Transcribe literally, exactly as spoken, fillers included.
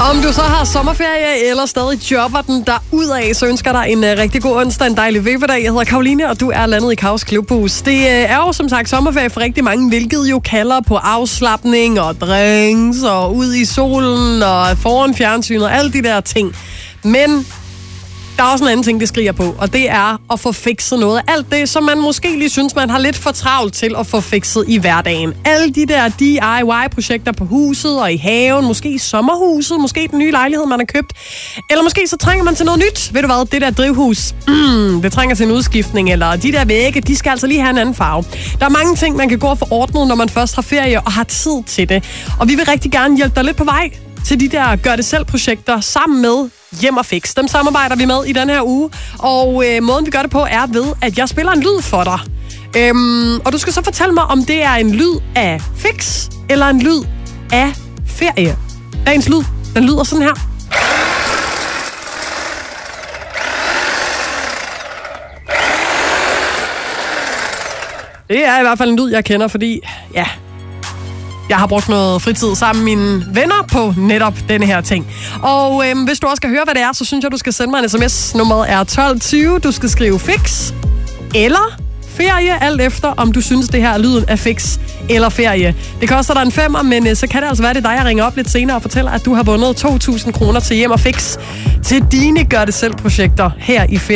Om du så har sommerferie eller stadig jobber den derudad, så ønsker dig en uh, rigtig god onsdag, en dejlig vippedag. Jeg hedder Karoline, og du er landet i Kaos Klubhus. Det uh, er jo som sagt sommerferie for rigtig mange, hvilket jo kalder på afslapning og drinks og ud i solen og foran fjernsynet og alle de der ting. Men der er også en anden ting, det skriger på, og det er at få fikset noget af alt det, som man måske lige synes, man har lidt for travlt til at få fikset i hverdagen. Alle de der D I Y-projekter på huset og i haven, måske i sommerhuset, måske den nye lejlighed, man har købt. Eller måske så trænger man til noget nyt. Ved du hvad, det der drivhus, mm, det trænger til en udskiftning, eller de der vægge, de skal altså lige have en anden farve. Der er mange ting, man kan gå og få ordnet, når man først har ferie og har tid til det. Og vi vil rigtig gerne hjælpe dig lidt på vej til de der gør-det-selv-projekter sammen med Hjem og Fix. Dem samarbejder vi med i den her uge, og øh, måden vi gør det på er ved, at jeg spiller en lyd for dig. Øhm, og du skal så fortælle mig, om det er en lyd af fix, eller en lyd af ferie. Dagens lyd, den lyder sådan her. Det er i hvert fald en lyd, jeg kender, fordi ja, jeg har brugt noget fritid sammen med mine venner på netop denne her ting. Og øhm, hvis du også skal høre, hvad det er, så synes jeg, du skal sende mig en sms. Nummeret er tolv tyve. Du skal skrive fix eller ferie, alt efter om du synes, det her er lyden af fix eller ferie. Det koster dig en femmer, men øh, så kan det altså være, det er dig, jeg ringer op lidt senere og fortæller, at du har vundet to tusind kroner til Hjem og Fix til dine gør-det-selv-projekter her i ferie.